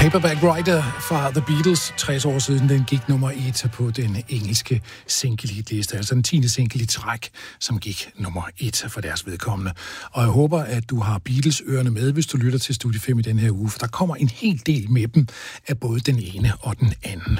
Paperback Writer fra The Beatles, 60 år siden, den gik nummer 1 på den engelske single-liste, altså den 10. single i træk, som gik nummer 1 for deres vedkommende. Og jeg håber, at du har Beatles-ørerne med, hvis du lytter til Studie 5 i den her uge, for der kommer en hel del med dem af både den ene og den anden